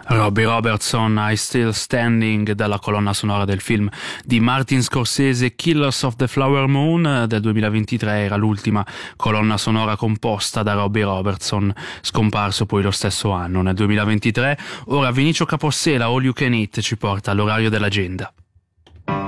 Robbie Robertson, I Still Standing, dalla colonna sonora del film di Martin Scorsese Killers of the Flower Moon del 2023, era l'ultima colonna sonora composta da Robbie Robertson, scomparso poi lo stesso anno, nel 2023. Ora Vinicio Capossela, All You Can Eat, ci porta all'orario dell'agenda.